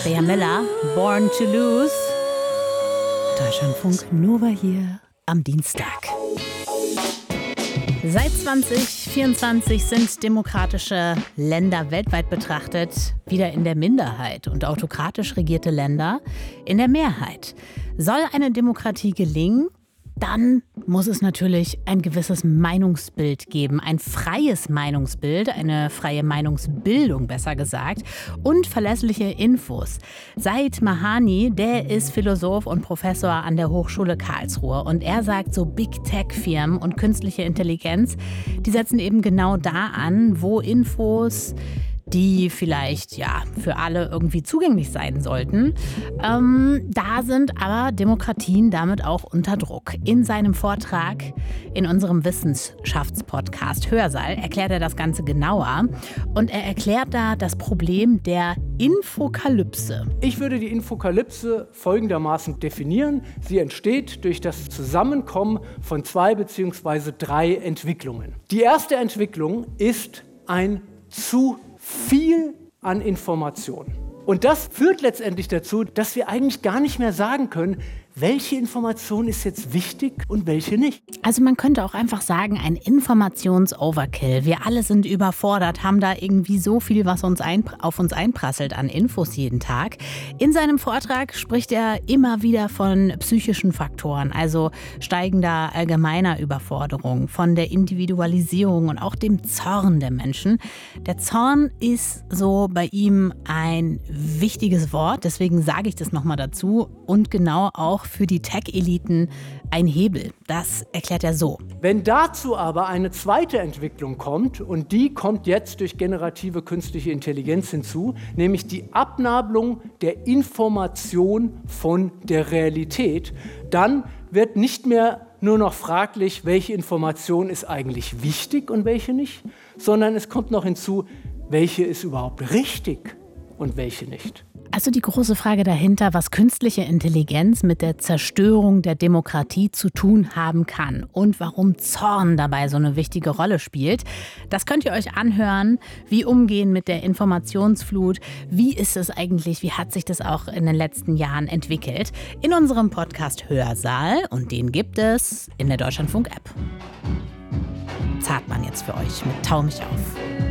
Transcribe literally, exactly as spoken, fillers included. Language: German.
Bea Miller, Born to Lose. Deutschlandfunk Nova hier am Dienstag. Seit zwanzig vierundzwanzig sind demokratische Länder weltweit betrachtet wieder in der Minderheit und autokratisch regierte Länder in der Mehrheit. Soll eine Demokratie gelingen, dann muss es natürlich ein gewisses Meinungsbild geben, ein freies Meinungsbild, eine freie Meinungsbildung besser gesagt und verlässliche Infos. Said Mahani, der ist Philosoph und Professor an der Hochschule Karlsruhe und er sagt, so Big-Tech-Firmen und künstliche Intelligenz, die setzen eben genau da an, wo Infos, die vielleicht ja für alle irgendwie zugänglich sein sollten. Ähm, da sind aber Demokratien damit auch unter Druck. In seinem Vortrag in unserem Wissenschaftspodcast Hörsaal erklärt er das Ganze genauer und er erklärt da das Problem der Infokalypse. Ich würde die Infokalypse folgendermaßen definieren. Sie entsteht durch das Zusammenkommen von zwei bzw. drei Entwicklungen. Die erste Entwicklung ist ein zu viel an Informationen. Und das führt letztendlich dazu, dass wir eigentlich gar nicht mehr sagen können, welche Information ist jetzt wichtig und welche nicht. Also man könnte auch einfach sagen, ein Informations-Overkill. Wir alle sind überfordert, haben da irgendwie so viel, was uns ein, auf uns einprasselt an Infos jeden Tag. In seinem Vortrag spricht er immer wieder von psychischen Faktoren, also steigender allgemeiner Überforderung, von der Individualisierung und auch dem Zorn der Menschen. Der Zorn ist so bei ihm ein wichtiges Wort, deswegen sage ich das nochmal dazu und genau auch für die Tech-Eliten ein Hebel. Das erklärt er so. Wenn dazu aber eine zweite Entwicklung kommt, und die kommt jetzt durch generative künstliche Intelligenz hinzu, nämlich die Abnabelung der Information von der Realität, dann wird nicht mehr nur noch fraglich, welche Information ist eigentlich wichtig und welche nicht, sondern es kommt noch hinzu, welche ist überhaupt richtig und welche nicht. Also die große Frage dahinter, was künstliche Intelligenz mit der Zerstörung der Demokratie zu tun haben kann und warum Zorn dabei so eine wichtige Rolle spielt, das könnt ihr euch anhören. Wie umgehen mit der Informationsflut? Wie ist es eigentlich? Wie hat sich das auch in den letzten Jahren entwickelt? In unserem Podcast Hörsaal und den gibt es in der Deutschlandfunk-App. Zartmann jetzt für euch mit Tau mich auf.